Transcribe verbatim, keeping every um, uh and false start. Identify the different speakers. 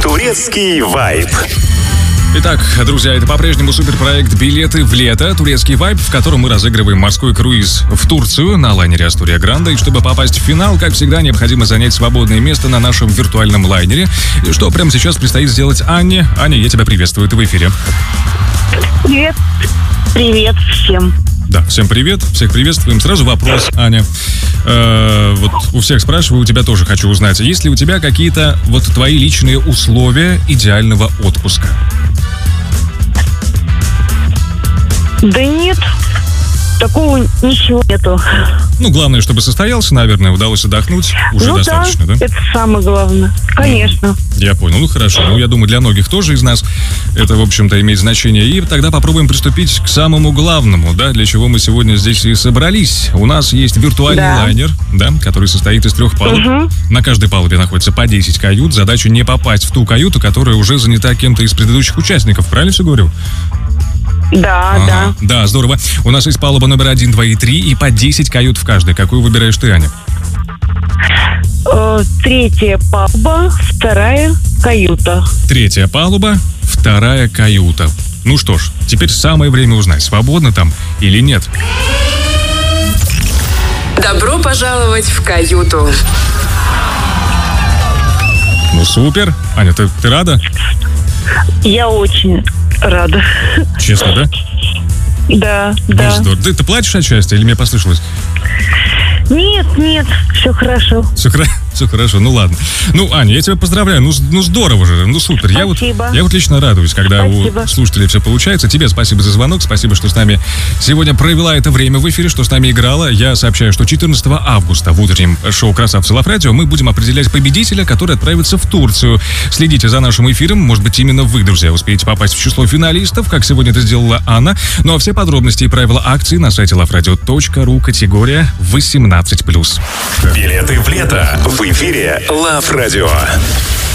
Speaker 1: Турецкий вайб.
Speaker 2: Итак, друзья, это по-прежнему суперпроект «Билеты в лето», турецкий вайб, в котором мы разыгрываем морской круиз в Турцию на лайнере «Астория Гранда». И чтобы попасть в финал, как всегда, необходимо занять свободное место на нашем виртуальном лайнере. И что прямо сейчас предстоит сделать Анне. Аня, я тебя приветствую, ты в эфире.
Speaker 3: Привет. Привет всем.
Speaker 2: Да, всем привет, всех приветствуем. Сразу вопрос, Аня. Э, вот у всех спрашиваю, у тебя тоже хочу узнать. Есть ли у тебя какие-то вот твои личные условия идеального отпуска?
Speaker 3: Да нет, такого ничего нету.
Speaker 2: Ну, главное, чтобы состоялся, наверное, удалось отдохнуть. Уже
Speaker 3: ну
Speaker 2: достаточно, да?
Speaker 3: да? Это самое главное. Конечно.
Speaker 2: Я понял. Ну, хорошо. Ну, я думаю, для многих тоже из нас это, в общем-то, имеет значение. И тогда попробуем приступить к самому главному, да, для чего мы сегодня здесь и собрались. У нас есть виртуальный
Speaker 3: да.
Speaker 2: лайнер, да, который состоит из трех палуб. Угу. На каждой палубе находится по десять кают. Задача не попасть в ту каюту, которая уже занята кем-то из предыдущих участников. Правильно все говорю?
Speaker 3: Да,
Speaker 2: ага.
Speaker 3: да.
Speaker 2: Да, здорово. У нас есть палуба номер один, два и три, и по десять кают в каждой. Какую выбираешь ты, Аня?
Speaker 3: Э, третья палуба, вторая каюта.
Speaker 2: Третья палуба, вторая каюта. Ну что ж, теперь самое время узнать, свободно там или нет.
Speaker 4: Добро пожаловать в каюту.
Speaker 2: Ну супер. Аня, ты, ты рада?
Speaker 3: Я очень рада.
Speaker 2: Честно, да?
Speaker 3: Да, да.
Speaker 2: Ну, здорово. Ты, ты плачешь от счастья или мне послышалось?
Speaker 3: Нет, нет, все хорошо.
Speaker 2: Все, все хорошо, ну ладно. Ну, Аня, я тебя поздравляю, ну, ну здорово же, ну супер. Я вот, я вот лично радуюсь, когда спасибо. У слушателей все получается. Тебе спасибо за звонок, спасибо, что с нами сегодня провела это время в эфире, что с нами играла. Я сообщаю, что четырнадцатого августа в утреннем шоу «Красавцы Лав Радио» мы будем определять победителя, который отправится в Турцию. Следите за нашим эфиром, может быть, именно вы, друзья, успеете попасть в число финалистов, как сегодня это сделала Анна. Ну а все подробности и правила акции на сайте лав радио точка ру, категория восемнадцать плюс.
Speaker 1: Билеты в лето в эфире Лав Радио.